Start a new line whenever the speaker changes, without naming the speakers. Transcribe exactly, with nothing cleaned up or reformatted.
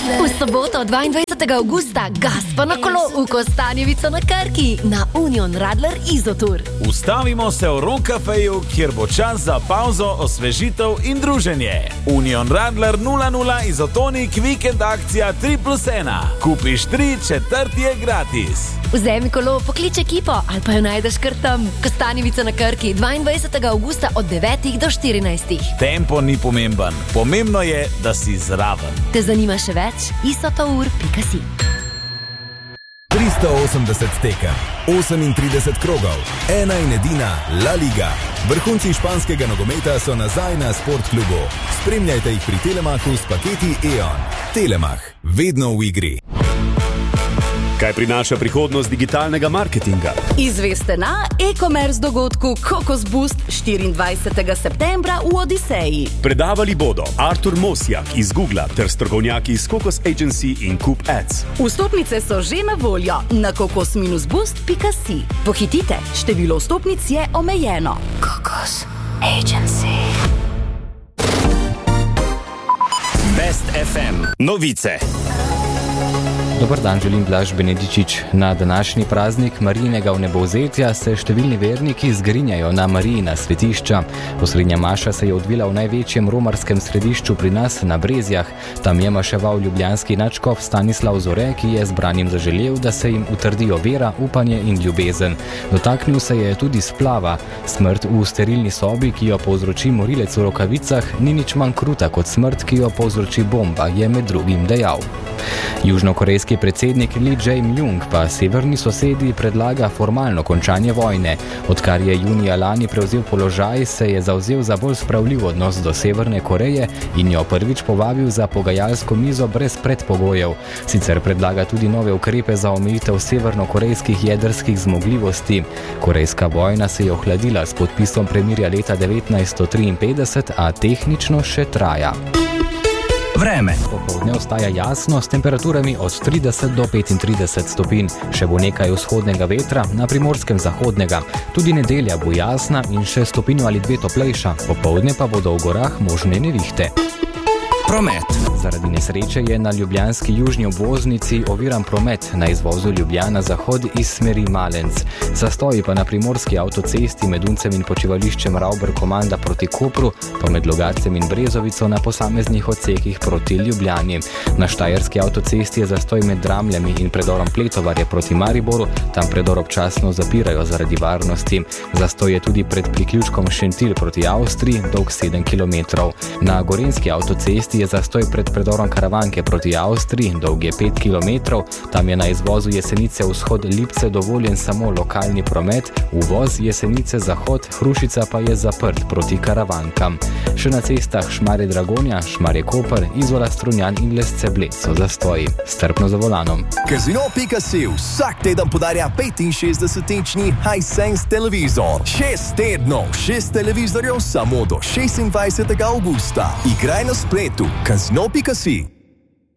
V soboto dvaindvajsetega avgusta gas pa na kolo v Kostanjevico na Krki na Union Radler Izotour.
Ustavimo se v Ron Cafeju, kjer bo čas za pauzo, osvežitev in druženje. Union Radler nula nula Izotonik vikend akcija tri plus ena. Kupiš tri, četrti je gratis.
Vzemi kolo, poklič ekipo ali pa jo najdeš kar tam. Kostanjevica na Krki dvaindvajsetega avgusta od devetih do štirinajstih.
Tempo ni pomemben, pomembno je, da si zraven.
Te zanima še več? isotour pika si.
tristo osemdeset tekem, osemintrideset krogov, ena in edina La Liga. Vrhunci španskega nogometa so nazaj na Sportklubu. Spremljajte jih pri Telemachu s paketi E O N. Telemach, vedno v igri.
Kaj prinaša prihodnost digitalnega marketinga?
Izveste na e-commerce dogodku Kokos Boost štiriindvajsetega septembra v Odiseji.
Predavali bodo Artur Mosjak iz Googla ter strokovnjaki iz Kokos Agency in Coop Ads.
Vstopnice so že na voljo na kokos boost pika si. Pohitite, število vstopnic je omejeno.
Kokos Agency.
Best F M. Novice.
Dobar dan, želim Blaž Benedičič. Na današnji praznik Marijinega vnebovzetja se številni verniki zgrinjajo na Marijina svetišča. Osrednja maša se je odvila v največjem romarskem središču pri nas na Brezjah. Tam je maševal ljubljanski nadškof Stanislav Zore, ki je zbranim zaželel, da se jim utrdijo vera, upanje in ljubezen. Dotaknil se je tudi splava. Smrt v sterilni sobi, ki jo povzroči morilec v rokavicah, ni nič manj kruta kot smrt, ki jo povzroči bomba, je med drugim dejal. Južnokorejski predsednik Lee Jae-myung pa severni sosedi predlaga formalno končanje vojne. Odkar je junija lani prevzel položaj, se je zavzel za bolj spravljiv odnos do Severne Koreje in jo prvič povabil za pogajalsko mizo brez predpogojev. Sicer predlaga tudi nove ukrepe za omejitev severnokorejskih jedrskih zmogljivosti. Korejska vojna se je ohladila s podpisom premirja leta devetnajststo triinpetdeset, a tehnično še traja.
Vreme.
Popoldne ostaja jasno s temperaturami od trideset do petintrideset stopinj. Še bo nekaj vzhodnega vetra, na Primorskem zahodnega. Tudi nedelja bo jasna in še stopinjo ali dve toplejša. Popoldne pa bodo v gorah možne nevihte.
Promet.
Zaradi nesreče je na ljubljanski južni obvoznici oviran promet na izvozu Ljubljana Zahod iz smeri Malenc. Zastoji pa na primorski avtocesti med Uncem in počivališčem Ravber-Komanda proti Kopru, pa med Logatcem in Brezovico na posameznih odsekih proti Ljubljani. Na štajerski avtocesti je zastoj med Dramljami in predorom Pletovarje proti Mariboru, tam predor občasno zapirajo zaradi varnosti. Zastoj je tudi pred priključkom Šentilj proti Avstriji, dolg sedem kilometrov. Na gorenjski avtocesti je zastoj pred predorom Karavanke proti Avstriji, dolg je pet kilometrov, tam je na izvozu Jesenice vzhod Lipce dovoljen samo lokalni promet, uvoz Jesenice Zahod, Hrušica pa je zaprt proti Karavankam. Še na cestah Šmarje Dragonja, Šmarje Koper, Izola Strunjan in Lesce Bled so zastoji. Strpno za volanom.
Casino pika si vsak teden podarja petinšestdesetinčni Hisense televizor. Šest tednov, šest televizorjev samo do šestindvajsetega avgusta. Igraj na spletu casino pika si.